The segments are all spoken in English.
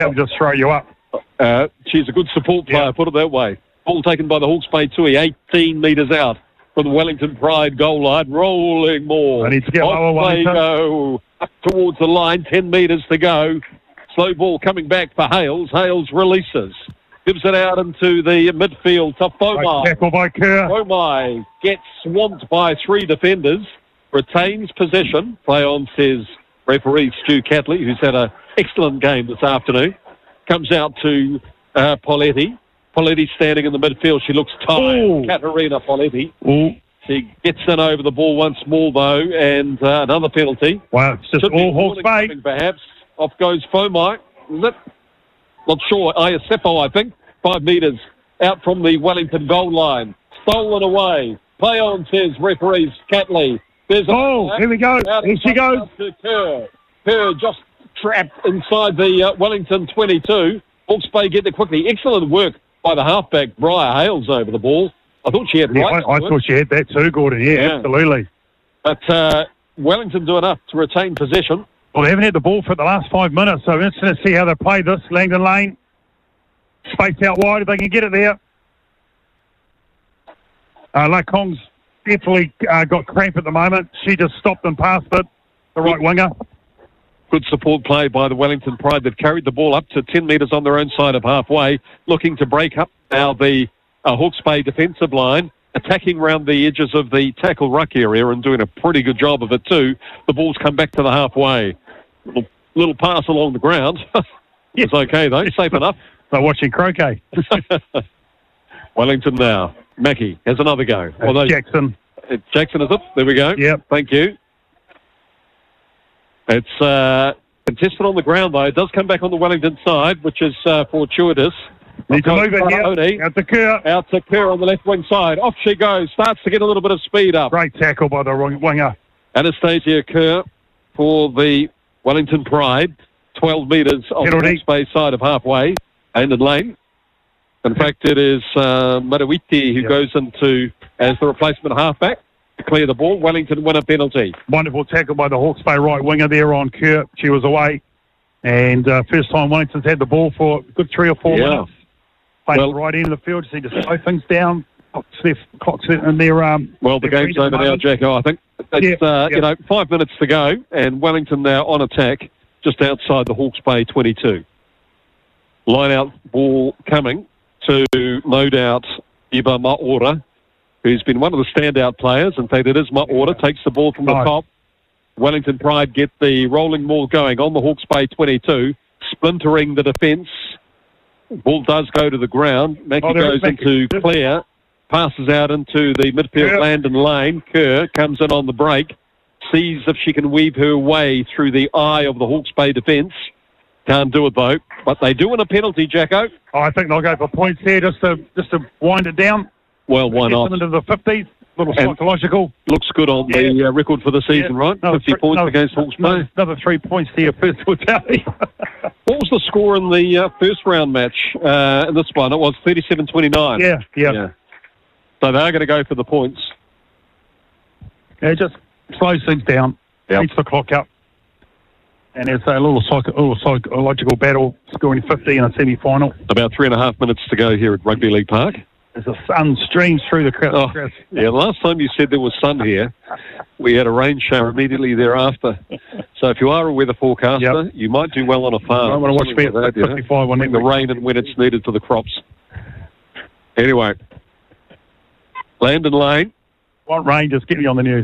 That'll just throw you up. She's a good support player, put it that way. Ball taken by the Hawke's Bay Tui, 18 metres out from the Wellington Pride goal line. Rolling more. I need to get lower, Wellington. They go up towards the line, 10 metres to go. Slow ball coming back for Hales. Hales releases. Gives it out into the midfield to Fomai. Tackle by Kerr. Fomai gets swamped by 3 defenders. Retains possession. Play on, says referee Stu Catley, who's had an excellent game this afternoon. Comes out to Poletti. Poletti standing in the midfield. She looks tired. Katerina Poletti. She gets in over the ball once more, though, and another penalty. Wow, it's just all Hawke's Bay. Perhaps. Off goes Fomai. Not sure. Seppo, I think. 5 metres out from the Wellington goal line. Stolen away. Play on, says referees Catley. There's here we go. Here she goes. Kerr. Kerr just trapped inside the Wellington 22. Hawke's Bay get there quickly. Excellent work by the halfback, Briar Hales, over the ball. I thought she had right. I thought she had that too, Gordon. Yeah, absolutely. But Wellington do enough to retain possession. Well, they haven't had the ball for the last 5 minutes, so interesting to see how they play this. Langdon Lane, space out wide if they can get it there. Lakong's definitely got cramp at the moment. She just stopped and passed it, the right winger. Good support play by the Wellington Pride. They've carried the ball up to 10 metres on their own side of halfway, looking to break up now the Hawke's Bay defensive line, attacking round the edges of the tackle ruck area and doing a pretty good job of it too. The ball's come back to the halfway. Little pass along the ground. It's okay though, safe enough. They're watching croquet. Wellington now. Mackie has another go. Jackson. Jackson, is it? There we go. Yep. Thank you. It's contested on the ground, though. It does come back on the Wellington side, which is fortuitous. Need to move it here. Out to Kerr. Out to Kerr on the left wing side. Off she goes. Starts to get a little bit of speed up. Great tackle by the winger. Anastasia Kerr for the Wellington Pride. 12 metres on the Hawke's Bay side of halfway. Landon Lane. In fact, it is Marawiti who goes into as the replacement halfback to clear the ball. Wellington win a penalty. Wonderful tackle by the Hawke's Bay right winger there on Kerr. She was away. And first time Wellington's had the ball for a good 3 or 4 minutes. Playing the right end of the field. Just need to slow things down. Clock's in their... well, the game's over now, Jacko, I think. It's, 5 minutes to go. And Wellington now on attack just outside the Hawke's Bay 22. Line out ball coming to, no doubt, Iba Maora, who's been one of the standout players. In fact, it is Maora, takes the ball from the top. Wellington Pride get the rolling ball going on the Hawke's Bay 22, splintering the defence. Ball does go to the ground. Mackie goes into clear, passes out into the midfield Landon Lane. Kerr comes in on the break, sees if she can weave her way through the eye of the Hawke's Bay defence. Can't do it though, but they do win a penalty, Jacko. I think they'll go for points here just to wind it down. Well, why not? Into the 50s, a little psychological. Looks good on the record for the season, right? 50 points against Hawke's Bay. Another 3 points to your first tally. What was the score in the first round match in this one? It was 37-29. Yeah. So they are going to go for the points. Yeah, just slows things down. Keeps the clock up. And it's a little psychological battle, scoring 50 in a semi-final. About 3.5 minutes to go here at Rugby League Park. As the sun streams through the crowd. The last time you said there was sun here, we had a rain shower immediately thereafter. So if you are a weather forecaster, you might do well on a farm. I want to watch me at 55 on the rain and when it's needed for the crops. Anyway, Landon Lane. Want rain, just get me on the news.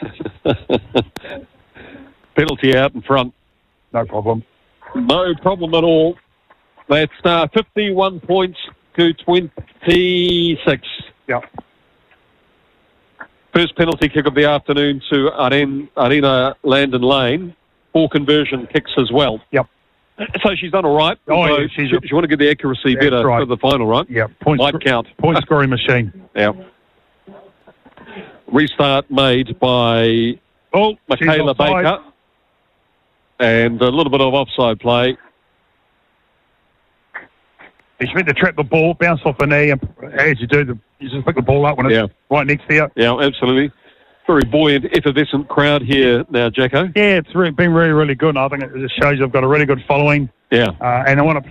Penalty out in front. No problem. No problem at all. That's 51 points to 26. Yep. First penalty kick of the afternoon to Arena Landon Lane. 4 conversion kicks as well. Yep. So she's done all right. She want to get the accuracy better for the final, right? Yeah. Might count. Point scoring machine. Yeah. Restart made by Michaela Baker. And a little bit of offside play. He's meant to trap the ball, bounce off the knee, and as you do, you just pick the ball up when it's right next to you. Yeah, absolutely. Very buoyant, effervescent crowd here now, Jacko. Yeah, it's been really, really good. And I think it just shows you've got a really good following. Yeah. And I want to